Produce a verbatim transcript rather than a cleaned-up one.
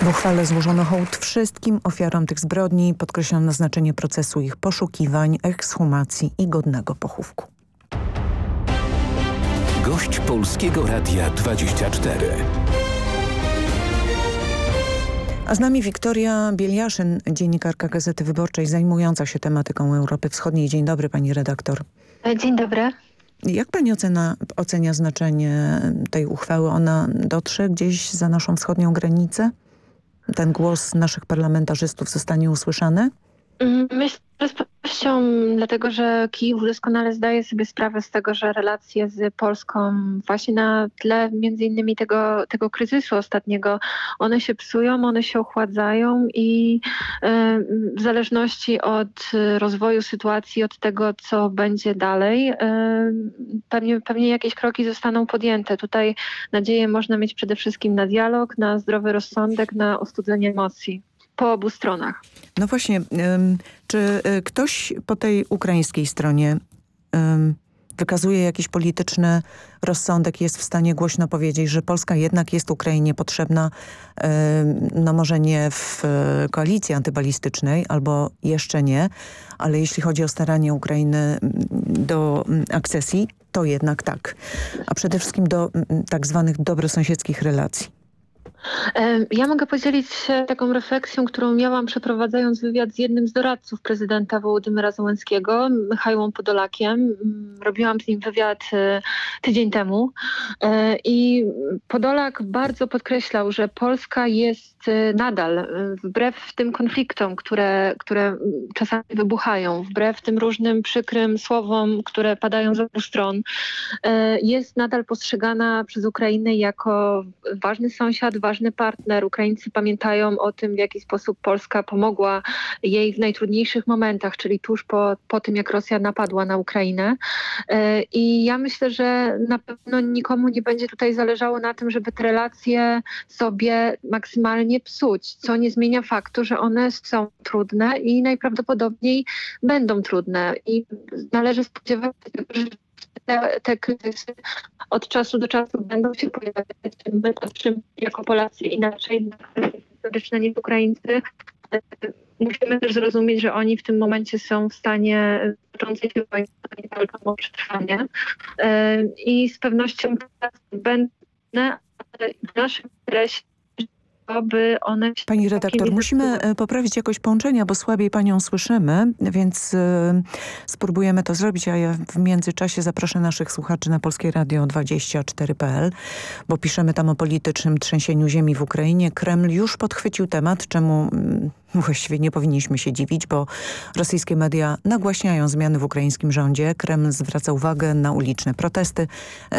W uchwale złożono hołd wszystkim ofiarom tych zbrodni, podkreślono znaczenie procesu ich poszukiwań, ekshumacji i godnego pochówku. Gość Polskiego Radia dwadzieścia cztery. A z nami Wiktoria Bieliaszyn, dziennikarka Gazety Wyborczej zajmująca się tematyką Europy Wschodniej. Dzień dobry, pani redaktor. Dzień dobry. Jak pani ocena, ocenia znaczenie tej uchwały? Ona dotrze gdzieś za naszą wschodnią granicę? Ten głos naszych parlamentarzystów zostanie usłyszany? Myślę, że z pewnością, dlatego że Kijów doskonale zdaje sobie sprawę z tego, że relacje z Polską właśnie na tle między innymi tego, tego kryzysu ostatniego, one się psują, one się ochładzają i y, w zależności od rozwoju sytuacji, od tego, co będzie dalej, y, pewnie, pewnie jakieś kroki zostaną podjęte. Tutaj nadzieję można mieć przede wszystkim na dialog, na zdrowy rozsądek, na ostudzenie emocji po obu stronach. No właśnie, czy ktoś po tej ukraińskiej stronie wykazuje jakiś polityczny rozsądek, jest w stanie głośno powiedzieć, że Polska jednak jest Ukrainie potrzebna, no może nie w koalicji antybalistycznej, albo jeszcze nie, ale jeśli chodzi o staranie Ukrainy do akcesji, to jednak tak. A przede wszystkim do tak zwanych dobrosąsiedzkich relacji. Ja mogę podzielić się taką refleksją, którą miałam przeprowadzając wywiad z jednym z doradców prezydenta Wołodymyra Zełenskiego, Michałem Podolakiem. Robiłam z nim wywiad tydzień temu i Podolak bardzo podkreślał, że Polska jest nadal, wbrew tym konfliktom, które, które czasami wybuchają, wbrew tym różnym przykrym słowom, które padają z obu stron, jest nadal postrzegana przez Ukrainę jako ważny sąsiad, ważny partner. Ukraińcy pamiętają o tym, w jaki sposób Polska pomogła jej w najtrudniejszych momentach, czyli tuż po, po tym, jak Rosja napadła na Ukrainę. I ja myślę, że na pewno nikomu nie będzie tutaj zależało na tym, żeby te relacje sobie maksymalnie psuć, co nie zmienia faktu, że one są trudne i najprawdopodobniej będą trudne. I należy spodziewać się, że Te, te kryzysy od czasu do czasu będą się pojawiać. My patrzymy jako Polacy inaczej na kwestie historyczne niż Ukraińcy. Musimy też zrozumieć, że oni w tym momencie są w stanie toczącej się wojny, nie walczą o przetrwanie. I z pewnością będą w naszym interesie, by one... Pani redaktor, musimy poprawić jakość połączenia, bo słabiej panią słyszymy, więc y, spróbujemy to zrobić, a ja w międzyczasie zaproszę naszych słuchaczy na Polskie Radio dwadzieścia cztery kropka p l, bo piszemy tam o politycznym trzęsieniu ziemi w Ukrainie. Kreml już podchwycił temat, czemu y, właściwie nie powinniśmy się dziwić, bo rosyjskie media nagłaśniają zmiany w ukraińskim rządzie. Kreml zwraca uwagę na uliczne protesty.